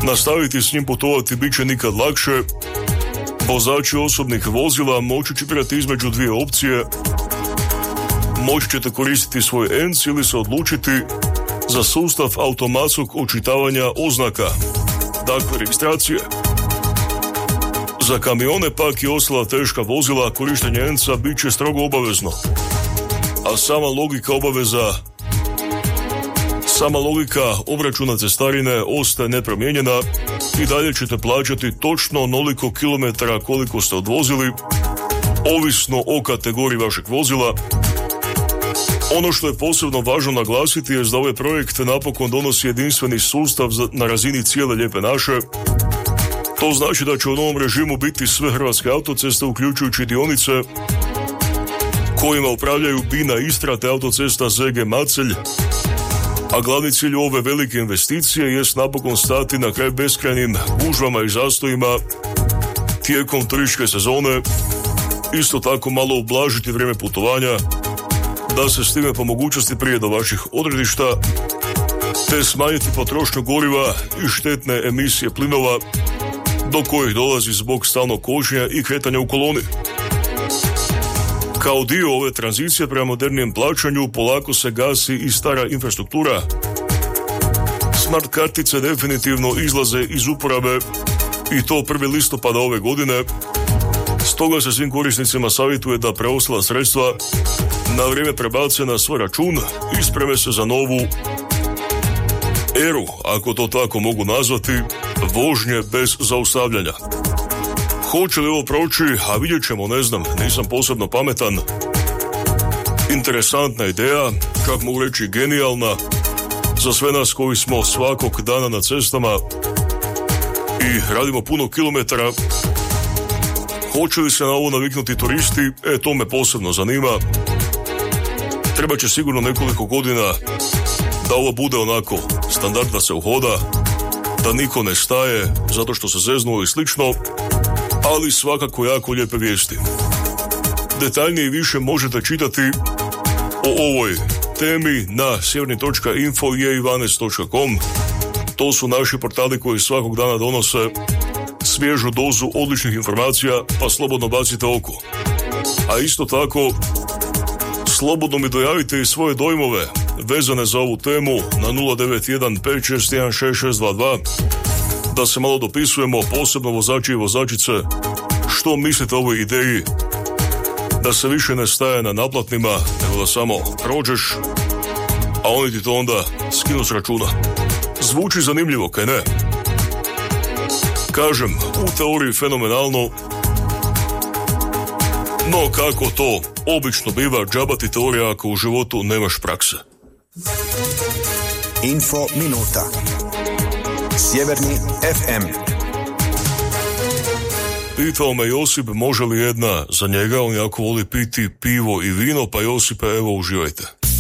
Nastaviti s njim putovati bit će nikad lakše. Vozači osobnih vozila moći će birati između dvije opcije. Moći ćete koristiti svoj ENC ili se odlučiti za sustav automatskog očitavanja oznaka, dakle registracije. Za kamione pak i ostala teška vozila korištenje ENC-a bit će strogo obavezno. A sama logika obračuna cestarine ostaje nepromijenjena i dalje ćete plaćati točno onoliko kilometara koliko ste odvozili, ovisno o kategoriji vašeg vozila. Ono što je posebno važno naglasiti je da ovaj projekt napokon donosi jedinstveni sustav na razini cijele Lijepe naše. To znači da će u novom režimu biti sve hrvatske autoceste, uključujući dionice kojima upravljaju BINA Istra te autocesta ZG-Macelj, a glavni cilj ove velike investicije jest napokon stati na kraj beskrajnim gužvama i zastojima tijekom turističke sezone, isto tako malo ublažiti vrijeme putovanja, da se stigne po mogućnosti prije do vaših odredišta, te smanjiti potrošnju goriva i štetne emisije plinova do kojih dolazi zbog stalnog kočenja i kretanja u koloni. Kao dio ove tranzicije prema modernijem plaćanju polako se gasi i stara infrastruktura. Smart kartice definitivno izlaze iz uporabe i to 1. listopada ove godine. Stoga se svim korisnicima savjetuje da preostala sredstva na vrijeme prebace na svoj račun i spreme se za novu eru, ako to tako mogu nazvati, vožnje bez zaustavljanja. Hoće li ovo proći, a vidjet ćemo, ne znam, nisam posebno pametan. Interesantna ideja, čak mogu reći genijalna, za sve nas koji smo svakog dana na cestama i radimo puno kilometara. Hoće li se na ovo naviknuti turisti? To me posebno zanima. Treba će sigurno nekoliko godina da ovo bude onako standard, da se uhoda, da niko ne staje zato što se zeznuo i slično, ali svakako jako lijepe vijesti. Detaljnije i više možete čitati o ovoj temi na sjeverni.info i e12.com. To su naši portali koji svakog dana donose svježu dozu odličnih informacija, pa slobodno bacite oko. A isto tako, slobodno mi dojavite i svoje dojmove vezane za ovu temu na 091 561 6622, da se malo dopisujemo, posebno vozači i vozačice, što mislite o ovoj ideji da se više ne staje na naplatnima, nego da samo prođeš, a oni ti to onda skinu s računa. Zvuči zanimljivo, kaj ne? Kažem, u teoriji fenomenalno, no kako to obično biva, džabati teorija ako u životu nemaš prakse. Info minuta. Sjeverni FM. Pitao me Josip može li jedna za njega, on jako voli piti pivo i vino, pa Josipe, evo uživajte.